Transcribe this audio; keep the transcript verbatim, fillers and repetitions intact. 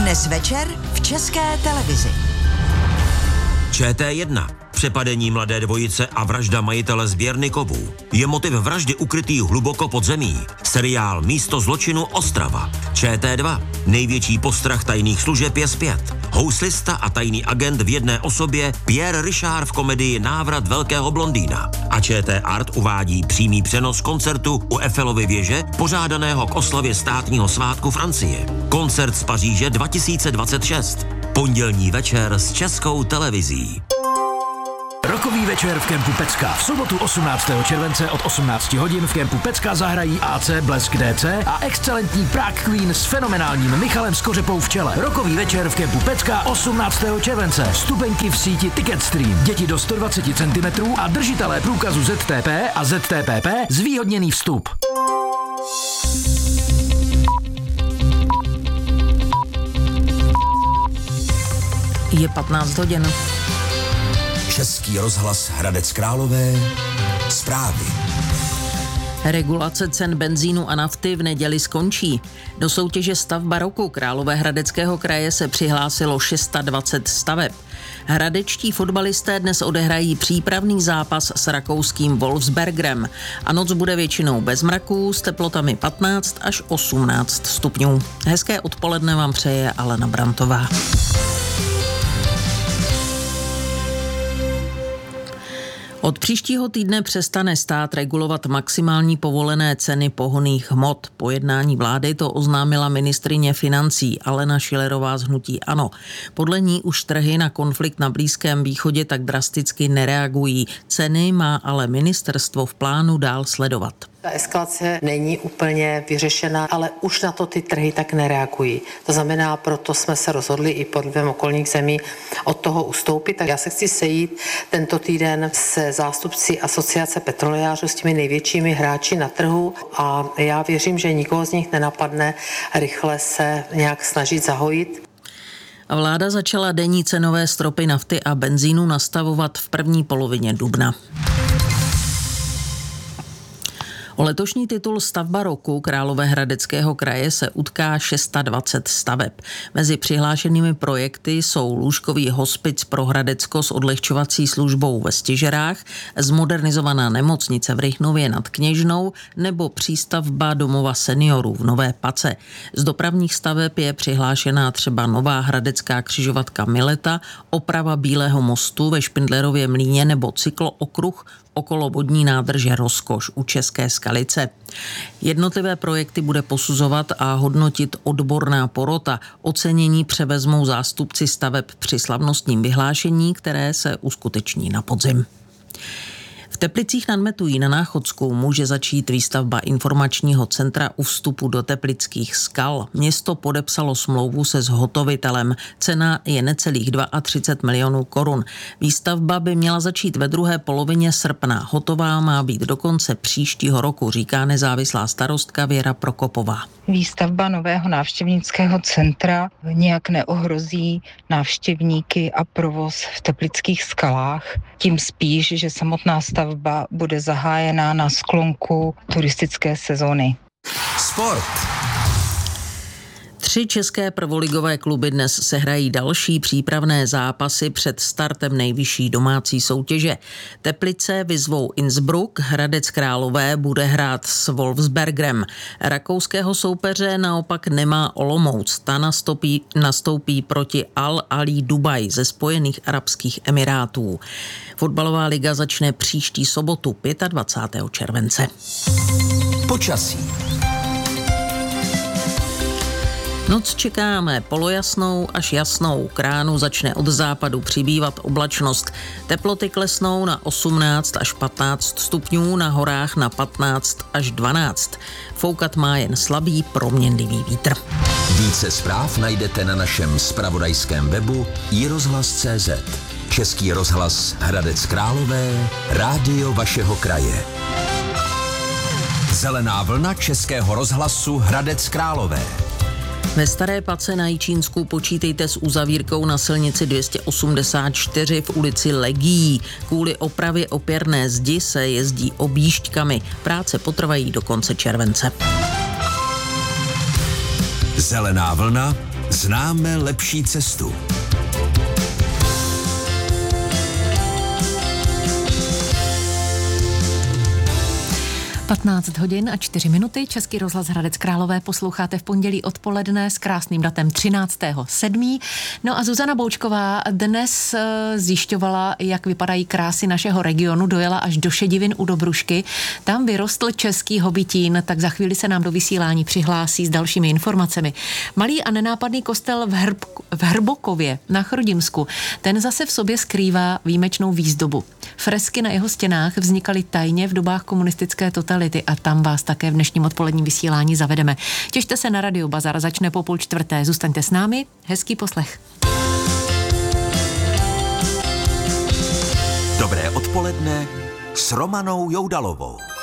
Dnes večer v České televizi. Č T jedna. Přepadení mladé dvojice a vražda majitele sběrny kovů. Je motiv vraždy ukrytý hluboko pod zemí. Seriál Místo zločinu Ostrava. Č T dva. Největší postrach tajných služeb je zpět. Houslista a tajný agent v jedné osobě Pierre Richard v komedii Návrat velkého blondýna. A Č T Art uvádí přímý přenos koncertu u Eiffelovy věže, pořádaného k oslavě státního svátku Francie. Koncert z Paříže dva tisíce dvacet šest. Pondělní večer s Českou televizí. Rokový večer v kempu Pecka. V sobotu osmnáctého července od osmnácti hodin v kempu Pecka zahrají A C Blesk D C a excelentní Prague Queen s fenomenálním Michalem Skořepou v čele. Rokový večer v kempu Pecka osmnáctého července. Vstupenky v síti Ticketstream. Děti do sto dvacet centimetrů a držitelé průkazu Z T P a Z T P P zvýhodněný vstup. Je patnáct hodin. Český rozhlas Hradec Králové. Zprávy. Regulace cen benzínu a nafty v neděli skončí. Do soutěže Stavba roku Královéhradeckého kraje se přihlásilo dvacet šest staveb. Hradečtí fotbalisté dnes odehrají přípravný zápas s rakouským Wolfsbergerem a noc bude většinou bez mraků s teplotami patnáct až osmnáct stupňů. Hezké odpoledne vám přeje Alena Brantová. Od příštího týdne přestane stát regulovat maximální povolené ceny pohonných hmot. Po jednání vlády to oznámila ministryně financí Alena Schillerová z hnutí ANO. Podle ní už trhy na konflikt na Blízkém východě tak drasticky nereagují. Ceny má ale ministerstvo v plánu dál sledovat. Ta eskalace není úplně vyřešena, ale už na to ty trhy tak nereagují. To znamená, proto jsme se rozhodli i pod vlivem okolních zemí od toho ustoupit. Tak já se chci sejít tento týden se zástupci asociace petrolejářů, s těmi největšími hráči na trhu a já věřím, že nikoho z nich nenapadne rychle se nějak snažit zahojit. Vláda začala denní cenové stropy nafty a benzínu nastavovat v první polovině dubna. O letošní titul Stavba roku Královéhradeckého kraje se utká dvacet šest staveb. Mezi přihlášenými projekty jsou lůžkový hospic pro Hradecko s odlehčovací službou ve Stižerách, zmodernizovaná nemocnice v Rychnově nad Kněžnou nebo přístavba domova seniorů v Nové Pace. Z dopravních staveb je přihlášená třeba nová hradecká křižovatka Mileta, oprava Bílého mostu ve Špindlerově mlýně nebo cyklookruh okolo vodní nádrže Rozkoš u České Skalice. Jednotlivé projekty bude posuzovat a hodnotit odborná porota. Ocenění převezmou zástupci staveb při slavnostním vyhlášení, které se uskuteční na podzim. V Teplicích nad Metují na Náchodsku může začít výstavba informačního centra u vstupu do Teplických skal. Město podepsalo smlouvu se zhotovitelem. Cena je necelých třicet dva milionů korun. Výstavba by měla začít ve druhé polovině srpna. Hotová má být do konce příštího roku, říká nezávislá starostka Věra Prokopová. Výstavba nového návštěvnického centra nijak neohrozí návštěvníky a provoz v Teplických skalách. Tím spíš, že samotná stavba bude zahájena na sklonku turistické sezóny. Sport. Tři české prvoligové kluby dnes sehrají další přípravné zápasy před startem nejvyšší domácí soutěže. Teplice vyzvou Innsbruck, Hradec Králové bude hrát s Wolfsbergerem. Rakouského soupeře naopak nemá Olomouc. Ta nastoupí, nastoupí proti Al Ali Dubaj ze Spojených arabských emirátů. Fotbalová liga začne příští sobotu dvacátého pátého července. Počasí. Noc čekáme polojasnou až jasnou. K ránu začne od západu přibývat oblačnost. Teploty klesnou na osmnáct až patnáct stupňů, na horách na patnáct až dvanáct. Foukat má jen slabý proměnlivý vítr. Více zpráv najdete na našem zpravodajském webu i rozhlas tečka cé zet. Český rozhlas Hradec Králové, rádio vašeho kraje. Zelená vlna Českého rozhlasu Hradec Králové. Ve Staré Pace na Jičínsku počítejte s uzavírkou na silnici dvě stě osmdesát čtyři v ulici Legií. Kvůli opravě opěrné zdi se jezdí objížďkami. Práce potrvají do konce července. Zelená vlna Známe lepší cestu. patnáct hodin a čtyři minuty, Český rozhlas Hradec Králové posloucháte v pondělí odpoledne s krásným datem třináctého sedmého No a Zuzana Boučková dnes zjišťovala, jak vypadají krásy našeho regionu, dojela až do Šedivin u Dobrušky. Tam vyrostl český hobitín, tak za chvíli se nám do vysílání přihlásí s dalšími informacemi. Malý a nenápadný kostel v, Hrb, v Hrbokově na Chrudimsku, ten zase v sobě skrývá výjimečnou výzdobu. Fresky na jeho stěnách vznikaly tajně v dobách komunistické totality a tam vás také v dnešním odpoledním vysílání zavedeme. Těšte se na Radio Bazar, začne po půl čtvrté. Zůstaňte s námi, hezký poslech. Dobré odpoledne s Romanou Joudalovou.